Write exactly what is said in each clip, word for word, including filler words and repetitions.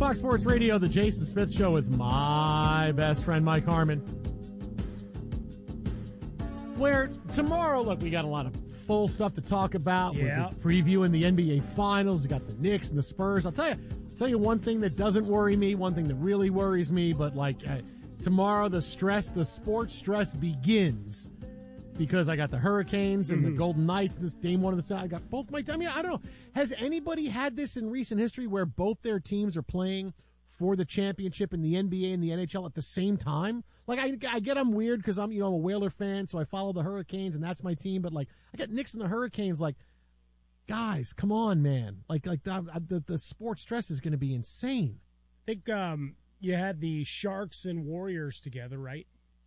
Fox Sports Radio, the Jason Smith Show with my best friend, Mike Harmon. Where tomorrow, look, we got a lot of full stuff to talk about. Yeah. We're previewing the N B A Finals. We got the Knicks and the Spurs. I'll tell you, I'll tell you one thing that doesn't worry me, one thing that really worries me, but like uh, tomorrow, the stress, the sports stress begins. Because I got the Hurricanes and mm-hmm. the Golden Knights, this game one of the I got both my. I mean, I don't know. Has anybody had this in recent history where both their teams are playing for the championship in the N B A and the N H L at the same time? Like, I, I get I'm weird because I'm you know I'm a Whaler fan, so I follow the Hurricanes and that's my team. But like, I got Knicks and the Hurricanes. Like, guys, come on, man! Like, like the the, the sports stress is going to be insane. I think um, you had the Sharks and Warriors together, right?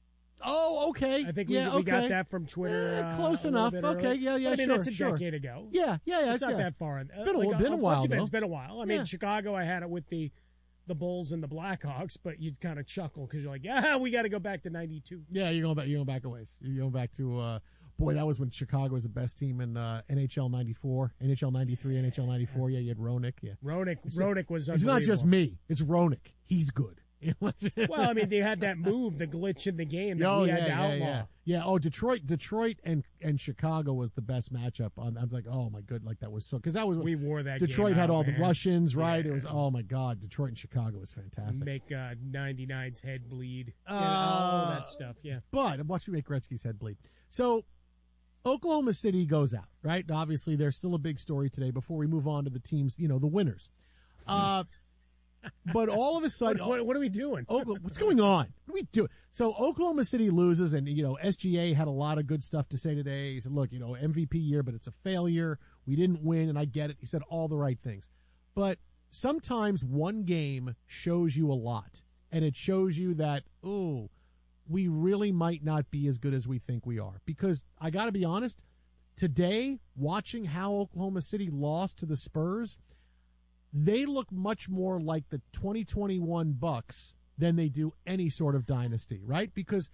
Oh, okay. I think we, yeah, we okay. got that from Twitter. Eh, close uh, enough. Okay, earlier. yeah, yeah, I mean, sure, that's a sure. decade ago. Yeah, yeah, yeah. It's not yeah. that far. It's been a, like, been a, a while, bunch though. of it, It's been a while. I mean, Yeah. Chicago, I had it with the the Bulls and the Blackhawks, but you'd kind of chuckle because you're like, yeah, we got to go back to ninety-two. Yeah, you're going back. You're going back a ways. You're going back to uh, boy. That was when Chicago was the best team in uh, N H L ninety-four, N H L ninety-three, N H L ninety-four. Yeah, you had Roenick. Yeah, Roenick. Roenick was. It's not just me. It's Roenick. He's good. Well, I mean, they had that move, the glitch in the game that oh, we yeah, had to yeah, outlaw. yeah, yeah. Oh, Detroit, Detroit, and and Chicago was the best matchup. On I was like, oh my good, like that was so because that was We wore that. Detroit game had out, all man. the Russians, right? Yeah. It was oh my god, Detroit and Chicago was fantastic. Make uh, ninety-nine's head bleed. Uh, Yeah, all that stuff. Yeah. But watch me make Gretzky's head bleed. So Oklahoma City goes out, right? Obviously, there's still a big story today before we move on to the teams, you know, the winners. Uh, but all of a sudden, What, what, what are we doing? Oklahoma, what's going on? What are we doing? So Oklahoma City loses, and, you know, S G A had a lot of good stuff to say today. He said, look, you know, M V P year, but it's a failure. We didn't win, and I get it. He said all the right things. But sometimes one game shows you a lot, and it shows you that, oh, we really might not be as good as we think we are. Because I got to be honest, today, watching how Oklahoma City lost to the Spurs, they look much more like the twenty twenty-one Bucks than they do any sort of dynasty, right? Because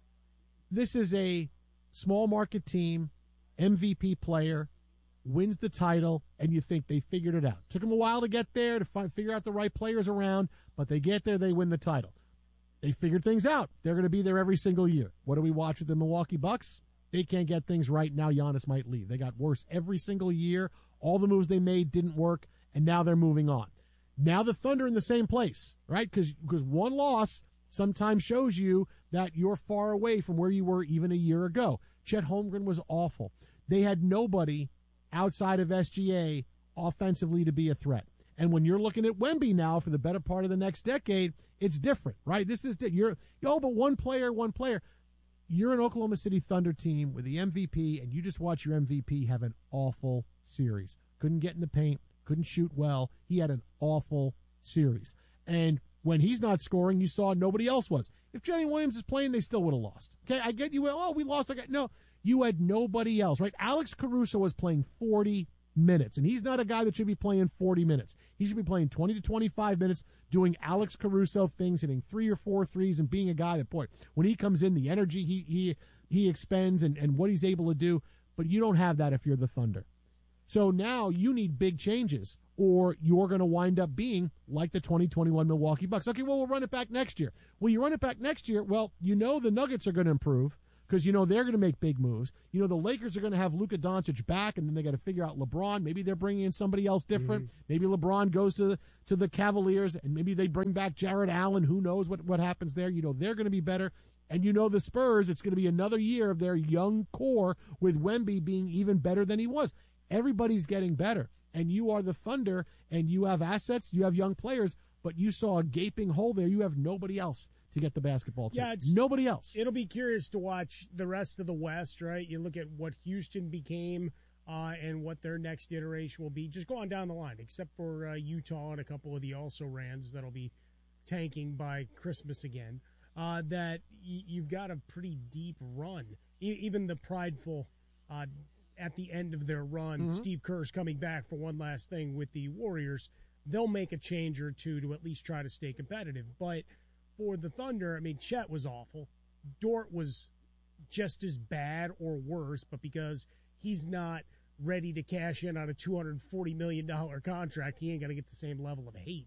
this is a small market team, M V P player, wins the title, and you think they figured it out. Took them a while to get there, to find, figure out the right players around, but they get there, they win the title. They figured things out. They're going to be there every single year. What do we watch with the Milwaukee Bucks? They can't get things right. Now Giannis might leave. They got worse every single year. All the moves they made didn't work, and now they're moving on. Now the Thunder in the same place, right? Because because one loss sometimes shows you that you're far away from where you were even a year ago. Chet Holmgren was awful. They had nobody outside of S G A offensively to be a threat. And when you're looking at Wemby now for the better part of the next decade, it's different, right? This is you're oh, but one player, one player. You're an Oklahoma City Thunder team with the M V P, and you just watch your M V P have an awful series. Couldn't get in the paint, couldn't shoot well. He had an awful series. And when he's not scoring, you saw nobody else was. If Jenny Williams is playing, they still would have lost. Okay, I get you. Oh, we lost. Okay, no, you had nobody else, right? Alex Caruso was playing forty minutes, and he's not a guy that should be playing forty minutes. He should be playing twenty to twenty-five minutes, doing Alex Caruso things, hitting three or four threes, and being a guy that, boy, when he comes in, the energy he he he expends and, and what he's able to do, but you don't have that if you're the Thunder. So now you need big changes, or you're going to wind up being like the twenty twenty-one Milwaukee Bucks. Okay, well, we'll run it back next year. Well, you run it back next year, well, you know the Nuggets are going to improve because you know they're going to make big moves. You know the Lakers are going to have Luka Doncic back, and then they got to figure out LeBron. Maybe they're bringing in somebody else different. Mm-hmm. Maybe LeBron goes to the, to the Cavaliers, and maybe they bring back Jared Allen. Who knows what, what happens there? You know they're going to be better. And you know the Spurs, it's going to be another year of their young core with Wemby being even better than he was. Everybody's getting better. And you are the Thunder, and you have assets, you have young players, but you saw a gaping hole there. You have nobody else to get the basketball to. Yeah, nobody else. It'll be curious to watch the rest of the West, right? You look at what Houston became uh, and what their next iteration will be. Just go on down the line, except for uh, Utah and a couple of the also-rans that'll be tanking by Christmas again. Uh, that y- you've got a pretty deep run. E- even the prideful uh, at the end of their run, mm-hmm. Steve Kerr's coming back for one last thing with the Warriors. They'll make a change or two to at least try to stay competitive. But for the Thunder, I mean, Chet was awful. Dort was just as bad or worse, but because he's not ready to cash in on a two hundred forty million dollars contract, he ain't going to get the same level of hate.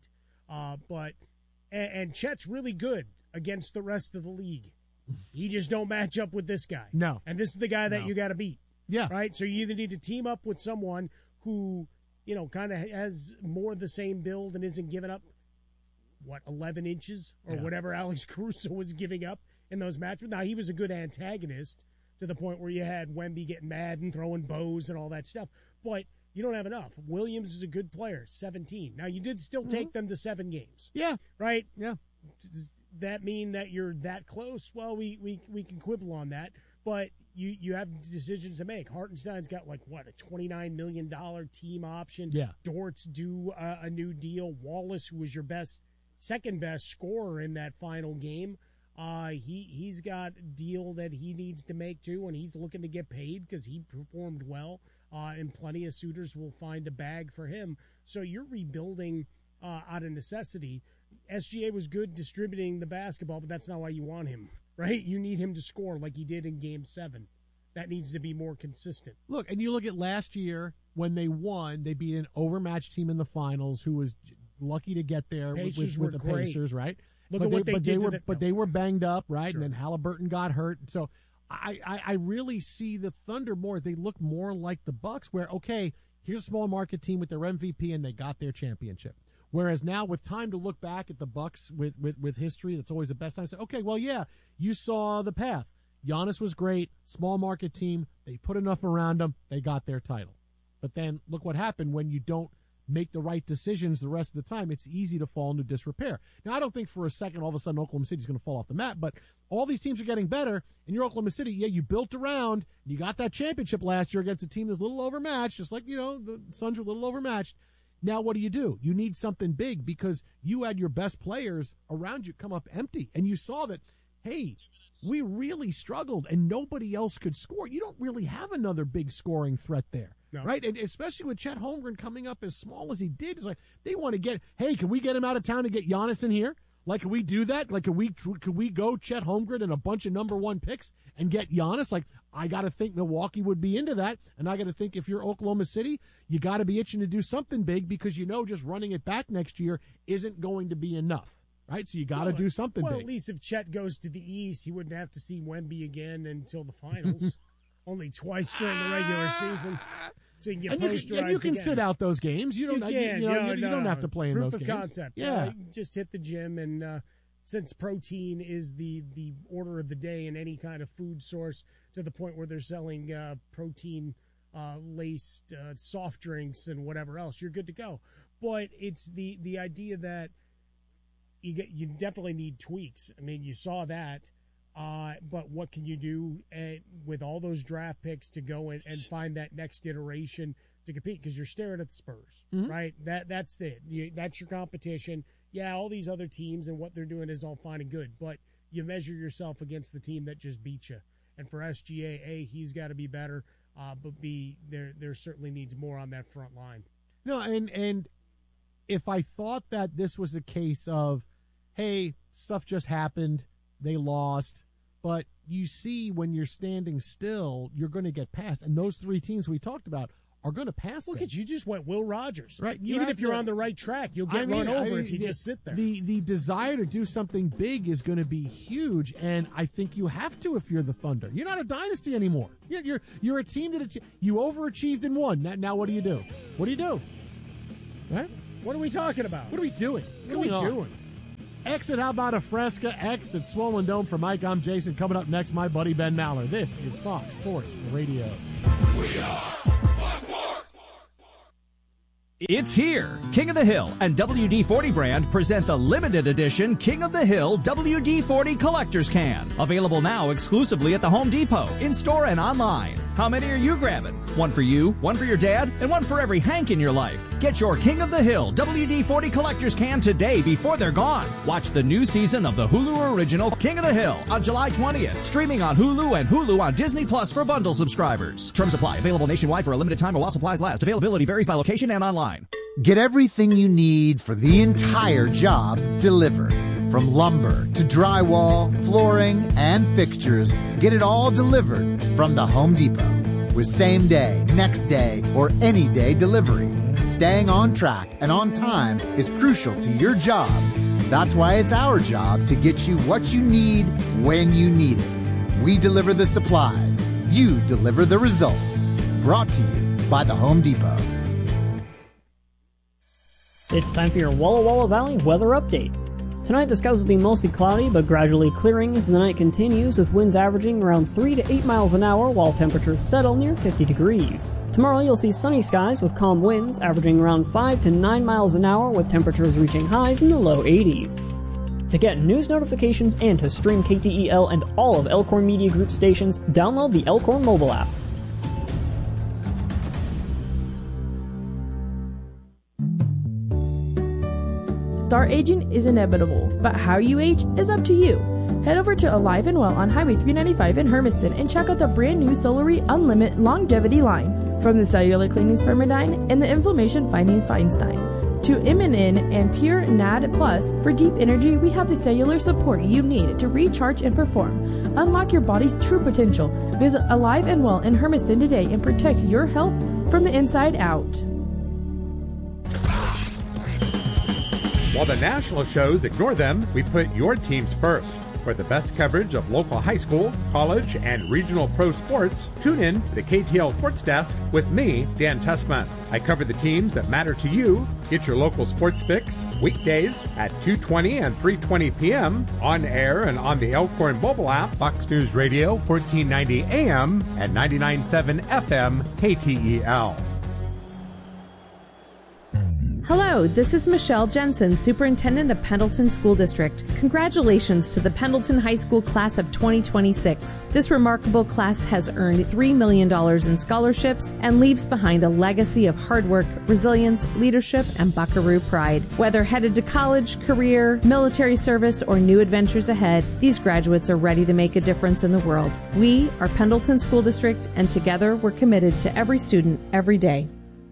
Uh, but and, and Chet's really good against the rest of the league. He just don't match up with this guy. No. And this is the guy that No. you got to beat. Yeah. Right? So you either need to team up with someone who, you know, kind of has more of the same build and isn't giving up, what, eleven inches or Yeah. whatever Alex Caruso was giving up in those matches. Now, he was a good antagonist to the point where you had Wemby getting mad and throwing bows and all that stuff. But you don't have enough. Williams is a good player, seventeen. Now, you did still take Mm-hmm. them to seven games. Yeah. Right? Yeah. Does that mean that you're that close? Well, we, we, we can quibble on that. But you, you have decisions to make. Hartenstein's got, like, what, a twenty-nine million dollars team option. Yeah. Dort's due a, a new deal. Wallace, who was your best, second best scorer in that final game, uh, he, he's got a deal that he needs to make, too, and he's looking to get paid because he performed well, uh, and plenty of suitors will find a bag for him. So you're rebuilding uh, out of necessity. S G A was good distributing the basketball, but that's not why you want him, right? You need him to score like he did in Game seven. That needs to be more consistent. Look, and you look at last year when they won, they beat an overmatched team in the finals who was lucky to get there with, Pacers with, with were the great. Pacers, right? Look but at they, what they but did they to were, the- but no. they were banged up, right? Sure. And then Halliburton got hurt. So I, I, I really see the Thunder more. They look more like the Bucks, where okay, here's a small market team with their M V P and they got their championship. Whereas now, with time to look back at the Bucks with, with, with history, that's always the best time to say, okay, well, yeah, you saw the path. Giannis was great, small market team. They put enough around them. They got their title. But then look what happened when you don't make the right decisions the rest of the time. It's easy to fall into disrepair. Now, I don't think for a second all of a sudden Oklahoma City is going to fall off the map, but all these teams are getting better. And you're Oklahoma City, yeah, you built around. You got that championship last year against a team that's a little overmatched, just like, you know, the Suns are a little overmatched. Now, what do you do? You need something big because you had your best players around you come up empty. And you saw that, hey, we really struggled and nobody else could score. You don't really have another big scoring threat there, No. right? And especially with Chet Holmgren coming up as small as he did. It's like they want to get, hey, can we get him out of town to get Giannis in here? Like, can we do that? Like, can we can we go Chet Holmgren and a bunch of number one picks and get Giannis? Like, I got to think Milwaukee would be into that. And I got to think if you're Oklahoma City, you got to be itching to do something big because you know just running it back next year isn't going to be enough, right? So you got to Well, do something Well, big. at least if Chet goes to the East, he wouldn't have to see Wemby again until the finals. Only twice during the regular season. So you can get and you posterized can, and you can again. sit out those games. You You don't. can. You, know, no, you, you no. don't have to play in Proof those of games. concept. Yeah. Uh, just hit the gym, and uh, since protein is the, the order of the day in any kind of food source, to the point where they're selling uh, protein uh, laced uh, soft drinks and whatever else, you're good to go. But it's the the idea that you get you definitely need tweaks. I mean, you saw that. Uh, but what can you do uh, with all those draft picks to go in and find that next iteration to compete? Because you're staring at the Spurs, Mhm. right? That That's it. You, that's your competition. Yeah, all these other teams and what they're doing is all fine and good, but you measure yourself against the team that just beat you. And for S G A, A, he's got to be better, uh, but B, there there certainly needs more on that front line. No, and and if I thought that this was a case of, hey, stuff just happened, they lost, but you see when you're standing still, you're going to get past. And those three teams we talked about are going to pass Look them. at you, just went Will Rogers. Right, you Even have if you're to- on the right track, you'll get I mean, run over I mean, if you the- just sit there. The the desire to do something big is going to be huge, and I think you have to if you're the Thunder. You're not a dynasty anymore. You're you're, you're a team that ach- you overachieved and won. Now, now what do you do? What do you do? Right? What are we talking about? What are we doing? What's What are we going on? doing? Exit, how about a Fresca? X at Swollen Dome for Mike. I'm Jason. Coming up next, my buddy Ben Maller. This is Fox Sports Radio. It's here. King of the Hill and W D forty brand present the limited edition King of the Hill W D forty Collector's Can. Available now exclusively at the Home Depot, in-store and online. How many are you grabbing? One for you, one for your dad, and one for every Hank in your life. Get your King of the Hill W D forty Collector's Can today before they're gone. Watch the new season of the Hulu original King of the Hill on July twentieth. Streaming on Hulu and Hulu on Disney Plus for bundle subscribers. Terms apply. Available nationwide for a limited time while supplies last. Availability varies by location and online. Get everything you need for the entire job delivered. From lumber to drywall, flooring, and fixtures, get it all delivered from the Home Depot. With same day, next day, or any day delivery. staying on track and on time is crucial to your job. That's why it's our job to get you what you need when you need it. We deliver the supplies. You deliver the results. Brought to you by the Home Depot. It's time for your Walla Walla Valley weather update. Tonight the skies will be mostly cloudy but gradually clearing as the night continues, with winds averaging around three to eight miles an hour while temperatures settle near fifty degrees. Tomorrow you'll see sunny skies with calm winds averaging around five to nine miles an hour with temperatures reaching highs in the low eighties. To get news notifications and to stream K T E L and all of Elkhorn Media Group stations, download the Elkhorn mobile app. Star aging is inevitable, but how you age is up to you. Head over to Alive and Well on Highway three ninety-five in Hermiston and check out the brand new Solary Unlimited Longevity line. From the cellular cleaning Spermidine and the inflammation fighting Feinstein to Immunin and Pure N A D Plus, for deep energy we have the cellular support you need to recharge and perform. Unlock your body's true potential. Visit Alive and Well in Hermiston today and protect your health from the inside out. While the national shows ignore them, we put your teams first. For the best coverage of local high school, college, and regional pro sports, tune in to the K T L Sports Desk with me, Dan Tessman. I cover the teams that matter to you. Get your local sports fix weekdays at two twenty and three twenty p.m. on air and on the Elkhorn mobile app, Fox News Radio, fourteen ninety A M and ninety-nine point seven F M K T E L. Hello, this is Michelle Jensen, Superintendent of Pendleton School District. Congratulations to the Pendleton High School Class of twenty twenty-six. This remarkable class has earned three million dollars in scholarships and leaves behind a legacy of hard work, resilience, leadership, and Buckaroo pride. Whether headed to college, career, military service, or new adventures ahead, these graduates are ready to make a difference in the world. We are Pendleton School District, and together we're committed to every student, every day.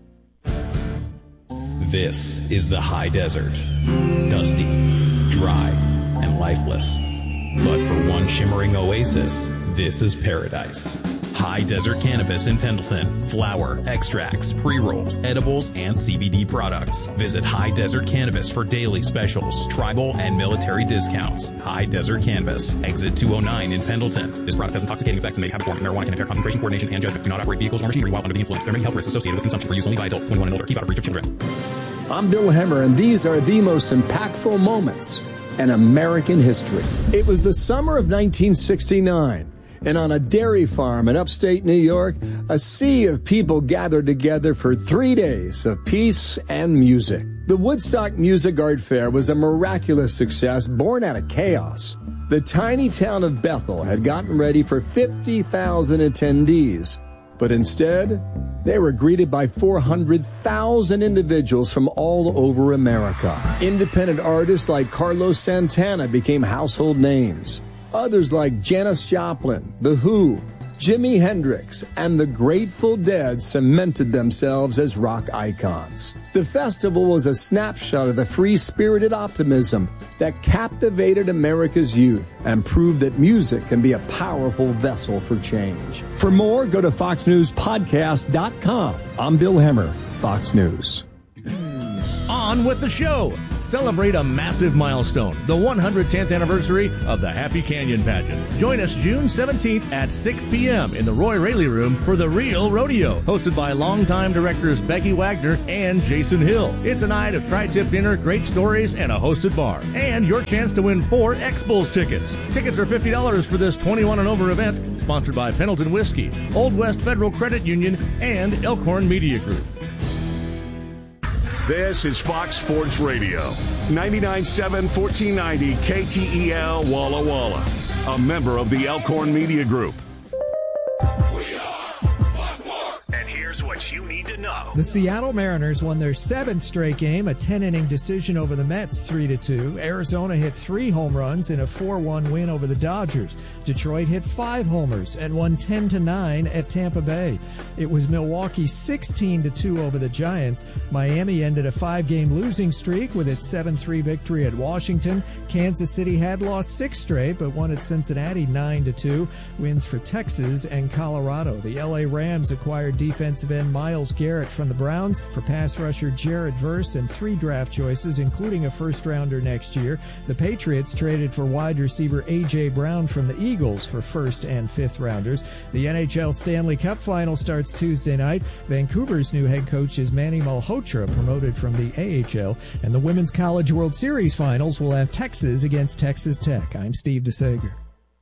This is the high desert. Dusty, dry, and lifeless. But for one shimmering oasis, this is paradise. High Desert Cannabis in Pendleton. Flower, extracts, pre-rolls, edibles, and C B D products. Visit High Desert Cannabis for daily specials, tribal, and military discounts. High Desert Cannabis. Exit two oh nine in Pendleton. This product has intoxicating effects and may have a form of marijuana can impair concentration, coordination, and judgment. Do not operate vehicles or machinery while under the influence. There are many health risks associated with consumption for use only by adults twenty-one and older. Keep out of reach of children. I'm Bill Hemmer, and these are the most impactful moments in American history. It was the summer of nineteen sixty-nine. And on a dairy farm in upstate New York, a sea of people gathered together for three days of peace and music. The Woodstock Music Art Fair was a miraculous success born out of chaos. The tiny town of Bethel had gotten ready for fifty thousand attendees, but instead, they were greeted by four hundred thousand individuals from all over America. Independent artists like Carlos Santana became household names. Others like Janis Joplin, The Who, Jimi Hendrix, and the Grateful Dead cemented themselves as rock icons. The festival was a snapshot of the free-spirited optimism that captivated America's youth and proved that music can be a powerful vessel for change. For more, go to fox news podcast dot com. I'm Bill Hemmer, Fox News. On with the show. Celebrate a massive milestone, the one hundred tenth anniversary of the Happy Canyon Pageant. Join us June seventeenth at six p.m. in the Roy Raley Room for The Real Rodeo, hosted by longtime directors Becky Wagner and Jason Hill. It's a night of tri-tip dinner, great stories, and a hosted bar. And your chance to win four X-Bulls tickets. Tickets are fifty dollars for this twenty-one and over event, sponsored by Pendleton Whiskey, Old West Federal Credit Union, and Elkhorn Media Group. This is Fox Sports Radio, ninety-nine point seven, fourteen ninety K T E L Walla Walla, a member of the Elkhorn Media Group. We are Fox. And here's what you need to know. The Seattle Mariners won their seventh straight game, a ten-inning decision over the Mets, three to two. Arizona hit three home runs in a four one win over the Dodgers. Detroit hit five homers and won ten to nine at Tampa Bay. It was Milwaukee sixteen to two over the Giants. Miami ended a five-game losing streak with its seven three victory at Washington. Kansas City had lost six straight, but won at Cincinnati nine to two. Wins for Texas and Colorado. The L A Rams acquired defensive end on Myles Garrett from the Browns for pass rusher Jared Verse and three draft choices, including a first-rounder next year. The Patriots traded for wide receiver A J. Brown from the Eagles for first and fifth rounders. The N H L Stanley Cup Final starts Tuesday night. Vancouver's new head coach is Manny Malhotra, promoted from the A H L. And the Women's College World Series Finals will have Texas against Texas Tech. I'm Steve DeSager.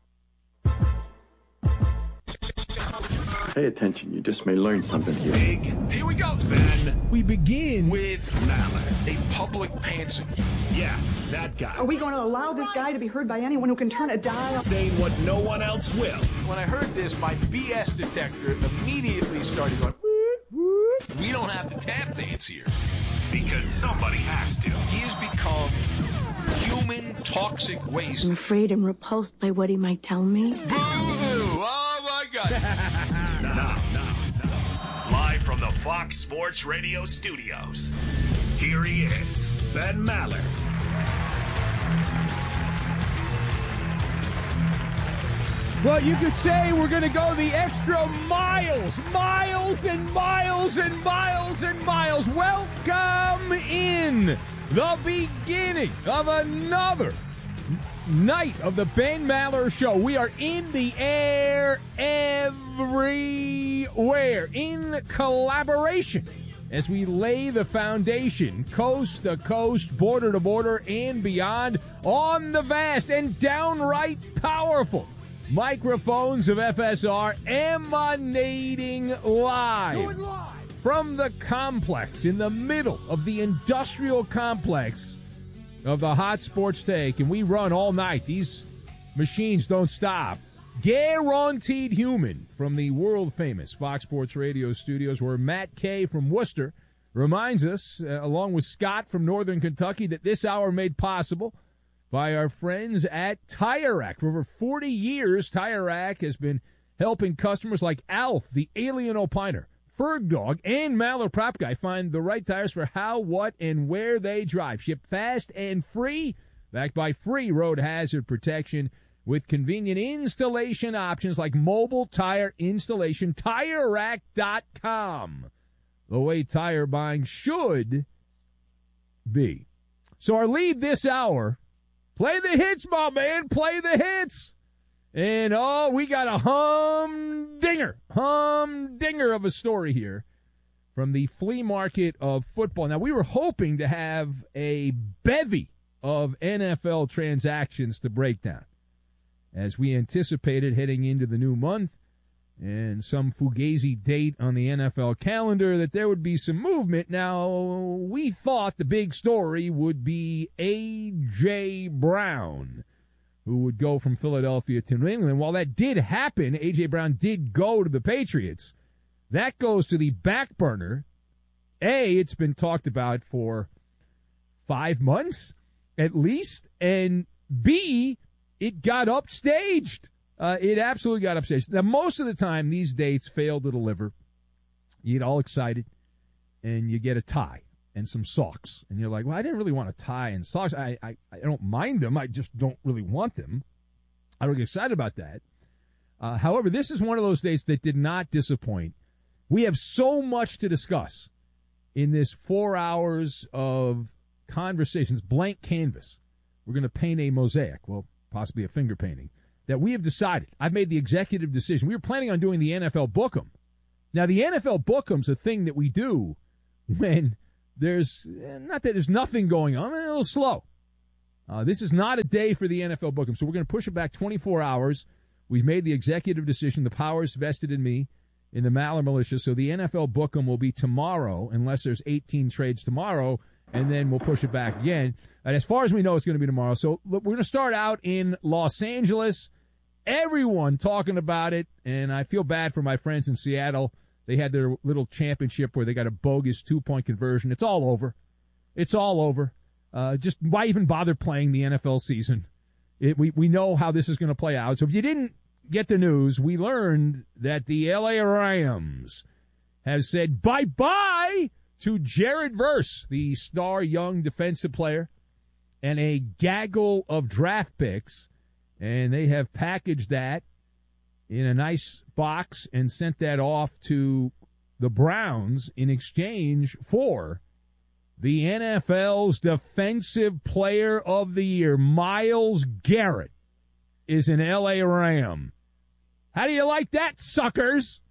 Pay attention. You just may learn something here. Big. Here we go, Ben. We begin with Mallard, a public pantser. Yeah, that guy. Are we going to allow this guy to be heard by anyone who can turn a dial? Saying what no one else will. When I heard this, my B S detector immediately started going, whoop, whoop. We don't have to tap dance here. Because somebody has to. He has become human toxic waste. I'm afraid I'm repulsed by what he might tell me. Boo-hoo! Oh, my God. Now, now, now. Live from the Fox Sports Radio studios, here he is, Ben Maller. Well, you could say we're going to go the extra miles, miles and miles and miles and miles. Welcome in the beginning of another night of the Ben Maller Show. We are in the air everywhere in collaboration as we lay the foundation coast to coast, border to border, and beyond on the vast and downright powerful microphones of F S R, emanating live from the complex in the middle of the industrial complex of the Hot Sports Take, and we run all night. These machines don't stop. Guaranteed Human from the world-famous Fox Sports Radio studios, where Matt Kay from Worcester reminds us, uh, along with Scott from Northern Kentucky, that this hour made possible by our friends at Tire Rack. For over forty years, Tire Rack has been helping customers like Alf, the Alien Opiner, Ferg Dog, and Maller Prop Guy find the right tires for how, what, and where they drive. Shipped fast and free, backed by free road hazard protection with convenient installation options like mobile tire installation. Tire Rack dot com, the way tire buying should be. So our lead this hour, play the hits, my man. Play the hits. And, oh, we got a humdinger, humdinger of a story here from the flea market of football. Now, we were hoping to have a bevy of N F L transactions to break down, as we anticipated heading into the new month and some fugazi date on the N F L calendar that there would be some movement. Now, we thought the big story would be A J. Brown, who would go from Philadelphia to New England. While that did happen, A J. Brown did go to the Patriots. That goes to the back burner. A, it's been talked about for five months at least, and B, it got upstaged. Uh, it absolutely got upstaged. Now, most of the time, these dates fail to deliver. You get all excited, and you get a tie and some socks. And you're like, well, I didn't really want a tie and socks. I, I, I don't mind them. I just don't really want them. I don't get excited about that. Uh, however, this is one of those dates that did not disappoint. We have so much to discuss in this four hours of conversations, blank canvas. We're going to paint a mosaic, well, possibly a finger painting, that we have decided. I've made the executive decision. We were planning on doing the N F L Book'em. Now, the N F L Book'em's a thing that we do when there's, not that there's nothing going on, a little slow. Uh, this is not a day for the N F L Book'em, so we're going to push it back twenty-four hours. We've made the executive decision. The power's vested in me, in the Maller Militia, so the N F L Book'em will be tomorrow, unless there's eighteen trades tomorrow, and then we'll push it back again. And as far as we know, it's going to be tomorrow. So look, we're going to start out in Los Angeles. Everyone talking about it, and I feel bad for my friends in Seattle. They had their little championship where they got a bogus two-point conversion. It's all over. It's all over. Uh, just why even bother playing the N F L season? It, we, we know how this is going to play out. So if you didn't get the news, we learned that the L A Rams have said bye-bye to Jared Verse, the star young defensive player, and a gaggle of draft picks. And they have packaged that in a nice box and sent that off to the Browns in exchange for the N F L's Defensive Player of the Year. Myles Garrett is an L A Ram. How do you like that, suckers?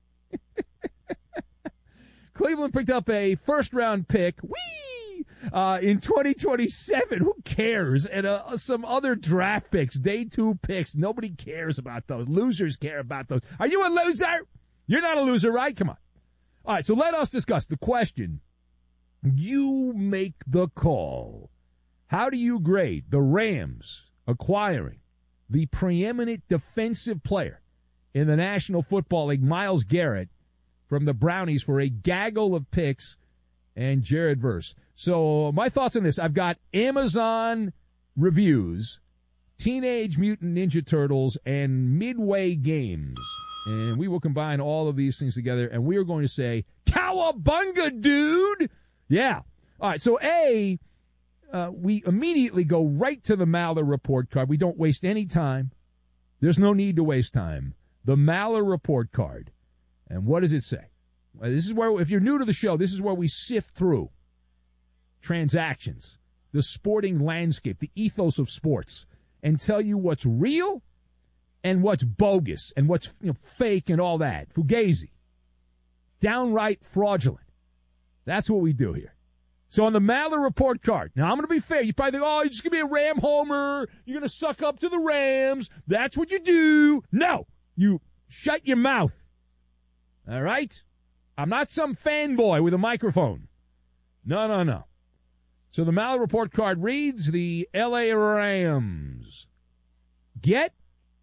Cleveland picked up a first-round pick. Whee! Uh, in twenty twenty-seven. Who cares? And uh, some other draft picks, day two picks. Nobody cares about those. Losers care about those. Are you a loser? You're not a loser, right? Come on. All right, so let us discuss the question. You make the call. How do you grade the Rams acquiring the preeminent defensive player in the National Football League, Myles Garrett, from the Brownies for a gaggle of picks and Jared Verse? So my thoughts on this, I've got Amazon reviews, Teenage Mutant Ninja Turtles, and Midway Games. And we will combine all of these things together, and we are going to say, cowabunga, dude! Yeah. All right, so A, uh, we immediately go right to the Maller report card. We don't waste any time. There's no need to waste time. The Maller report card. And what does it say? Well, this is where, if you're new to the show, this is where we sift through transactions, the sporting landscape, the ethos of sports, and tell you what's real and what's bogus and what's, you know, fake and all that. Fugazi. Downright fraudulent. That's what we do here. So on the Maller report card, now I'm going to be fair. You probably think, oh, you're just going to be a Ram homer. You're going to suck up to the Rams. That's what you do. No. You shut your mouth. All right? I'm not some fanboy with a microphone. No, no, no. So the Maller report card reads, the L A Rams get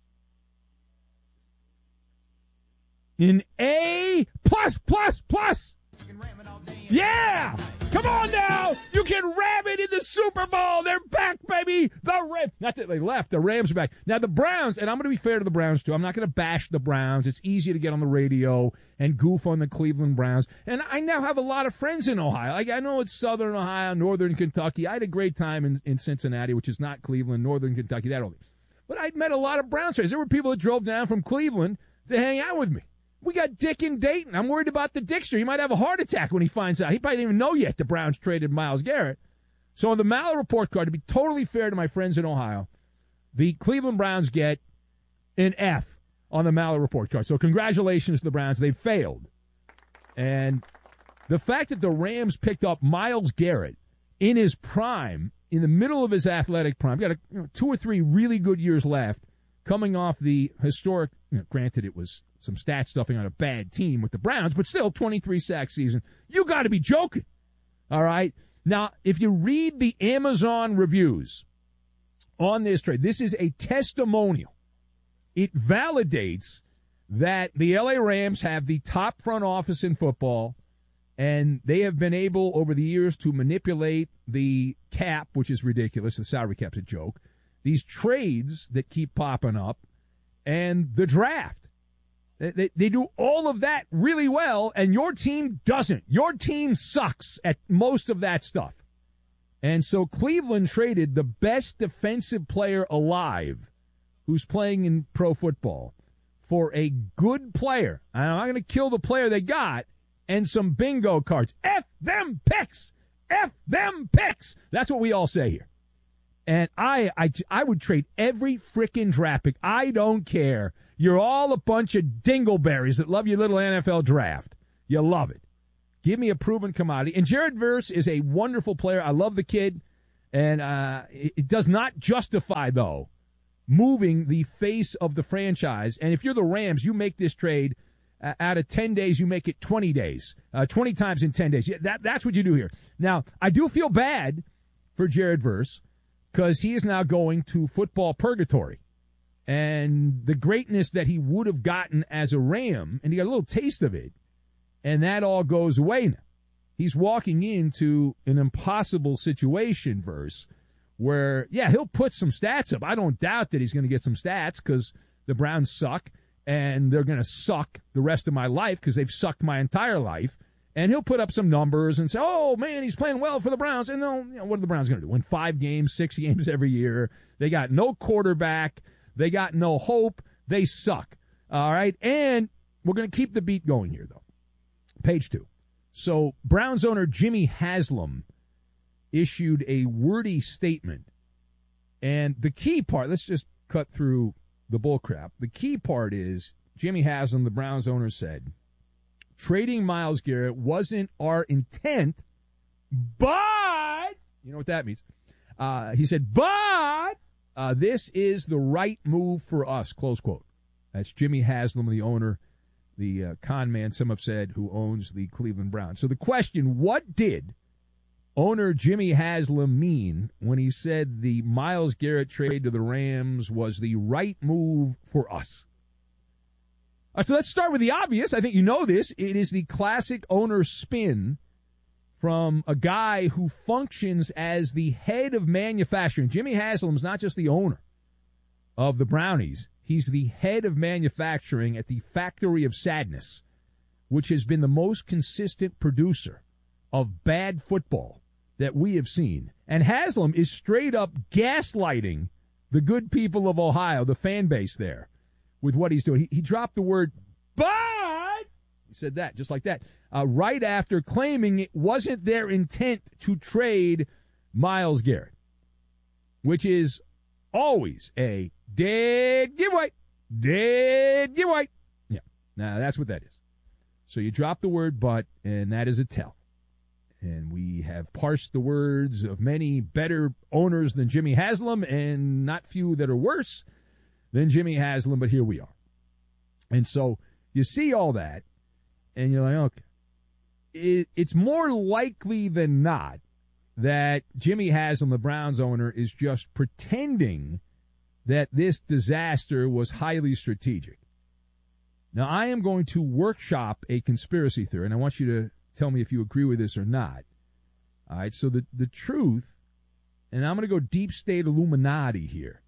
an A plus, plus, plus. Yeah! Come on now! You can ram it in the Super Bowl! They're back, baby! The Rams. Not that they left. The Rams are back. Now, the Browns, and I'm going to be fair to the Browns, too. I'm not going to bash the Browns. It's easy to get on the radio and goof on the Cleveland Browns. And I now have a lot of friends in Ohio. Like, I know it's Southern Ohio, Northern Kentucky. I had a great time in, in Cincinnati, which is not Cleveland, Northern Kentucky, that only. But I'd met a lot of Browns fans. There were people that drove down from Cleveland to hang out with me. We got Dick in Dayton. I'm worried about the Dickster. He might have a heart attack when he finds out. He probably didn't even know yet the Browns traded Myles Garrett. So on the Maller report card, to be totally fair to my friends in Ohio, the Cleveland Browns get an F on the Maller report card. So congratulations to the Browns. They failed. And the fact that the Rams picked up Myles Garrett in his prime, in the middle of his athletic prime, got a, you know, two or three really good years left, coming off the historic, you know, granted it was some stat stuffing on a bad team with the Browns, but still twenty-three sack season. You got to be joking. All right? Now, if you read the Amazon reviews on this trade, this is a testimonial. It validates that the L A Rams have the top front office in football, and they have been able over the years to manipulate the cap, which is ridiculous. The salary cap's a joke. These trades that keep popping up, and the draft. They, they do all of that really well, and your team doesn't. Your team sucks at most of that stuff. And so Cleveland traded the best defensive player alive who's playing in pro football for a good player. And I'm not going to kill the player they got, and some bingo cards. F them picks! F them picks! That's what we all say here. And I, I, I would trade every frickin' draft pick. I don't care. You're all a bunch of dingleberries that love your little N F L draft. You love it. Give me a proven commodity. And Jared Verse is a wonderful player. I love the kid. And uh, it, it does not justify, though, moving the face of the franchise. And if you're the Rams, you make this trade. Uh, out of ten days, you make it twenty days. Uh, twenty times in ten days. Yeah, that, that's what you do here. Now, I do feel bad for Jared Verse because he is now going to football purgatory. And the greatness that he would have gotten as a Ram, and he got a little taste of it, and that all goes away now. He's walking into an impossible situation, Verse, where, yeah, he'll put some stats up. I don't doubt that he's going to get some stats because the Browns suck, and they're going to suck the rest of my life because they've sucked my entire life. And he'll put up some numbers and say, oh, man, he's playing well for the Browns. And they'll, you know, what are the Browns going to do? Win five games, six games every year. They got no quarterback. They got no hope. They suck. All right? And we're going to keep the beat going here, though. Page two. So Browns owner Jimmy Haslam issued a wordy statement. And the key part, let's just cut through the bullcrap. The key part is Jimmy Haslam, the Browns owner, said, trading Myles Garrett wasn't our intent, but, you know what that means. Uh, he said, but uh, this is the right move for us, close quote. That's Jimmy Haslam, the owner, the uh, con man, some have said, who owns the Cleveland Browns. So the question, what did owner Jimmy Haslam mean when he said the Myles Garrett trade to the Rams was the right move for us? Uh, so let's start with the obvious. I think you know this. It is the classic owner spin from a guy who functions as the head of manufacturing. Jimmy Haslam's not just the owner of the Brownies. He's the head of manufacturing at the Factory of Sadness, which has been the most consistent producer of bad football that we have seen. And Haslam is straight up gaslighting the good people of Ohio, the fan base there, with what he's doing. He, he dropped the word, but he said that, just like that, uh, right after claiming it wasn't their intent to trade Myles Garrett, which is always a dead giveaway. Dead giveaway. Yeah, now that's what that is. So you drop the word but, and that is a tell. And we have parsed the words of many better owners than Jimmy Haslam and not few that are worse than Jimmy Haslam, but here we are. And so you see all that, and you're like, okay. It, it's more likely than not that Jimmy Haslam, the Browns owner, is just pretending that this disaster was highly strategic. Now, I am going to workshop a conspiracy theory, and I want you to tell me if you agree with this or not. All right, so the, the truth, and I'm going to go deep state Illuminati here.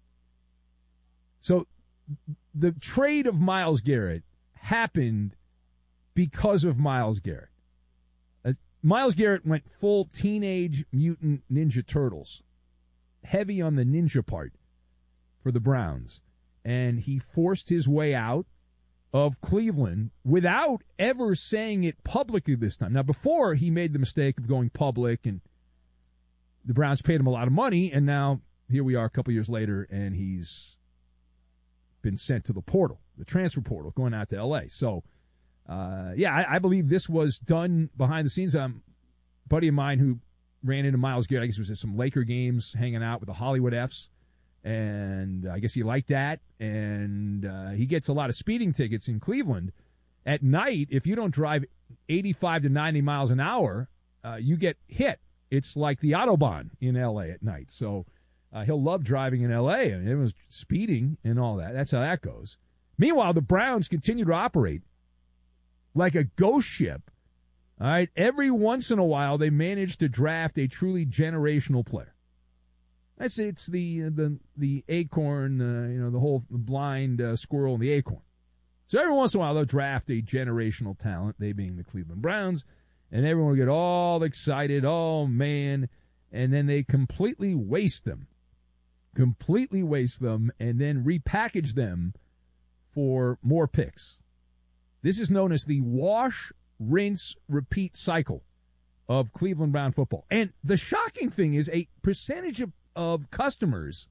So the trade of Myles Garrett happened because of Myles Garrett. Uh, Myles Garrett went full Teenage Mutant Ninja Turtles, heavy on the ninja part for the Browns, and he forced his way out of Cleveland without ever saying it publicly this time. Now, before, he made the mistake of going public, and the Browns paid him a lot of money, and now here we are a couple years later, and he's been sent to the portal, the transfer portal, going out to L A. So, uh, yeah, I, I believe this was done behind the scenes. Um, a buddy of mine who ran into Myles Garrett, I guess it was at some Laker games, hanging out with the Hollywood F's, and I guess he liked that, and uh, he gets a lot of speeding tickets in Cleveland. At night, if you don't drive eighty-five to ninety miles an hour, uh, you get hit. It's like the Autobahn in L A at night. So uh, he'll love driving in L A, and it was speeding and all that. That's how that goes. Meanwhile, the Browns continue to operate like a ghost ship. All right, every once in a while, they manage to draft a truly generational player. That's it's the the the acorn, uh, you know, the whole blind uh, squirrel and the acorn. So every once in a while, they'll draft a generational talent, they being the Cleveland Browns, and everyone will get all excited, oh, man, and then they completely waste them, completely waste them, and then repackage them for more picks. This is known as the wash, rinse, repeat cycle of Cleveland Brown football. And the shocking thing is a percentage of of customers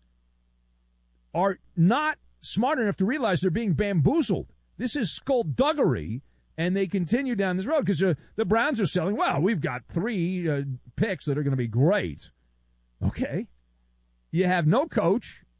are not smart enough to realize they're being bamboozled. This is skullduggery, and they continue down this road because uh, the Browns are selling, well, we've got three uh, picks that are going to be great. Okay. You have no coach.